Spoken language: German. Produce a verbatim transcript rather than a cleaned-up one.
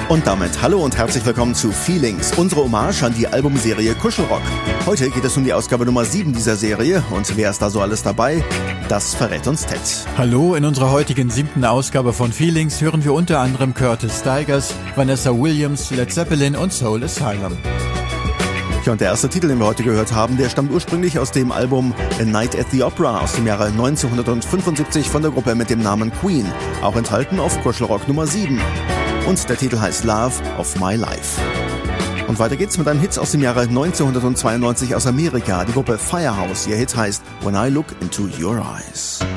Und damit hallo und herzlich willkommen zu Feelings, unsere Hommage an die Albumserie Kuschelrock. Heute geht es um die Ausgabe Nummer sieben dieser Serie und wer ist da so alles dabei? Das verrät uns Ted. Hallo, in unserer heutigen siebten Ausgabe von Feelings hören wir unter anderem Curtis Stigers, Vanessa Williams, Led Zeppelin und Soul Asylum. Ja, und der erste Titel, den wir heute gehört haben, der stammt ursprünglich aus dem Album A Night at the Opera aus dem Jahre neunzehnhundertfünfundsiebzig von der Gruppe mit dem Namen Queen, auch enthalten auf Kuschelrock Nummer sieben. Und der Titel heißt Love of My Life. Und weiter geht's mit einem Hit aus dem Jahre neunzehnhundertzweiundneunzig aus Amerika, die Gruppe Firehouse. Ihr Hit heißt When I Look Into Your Eyes.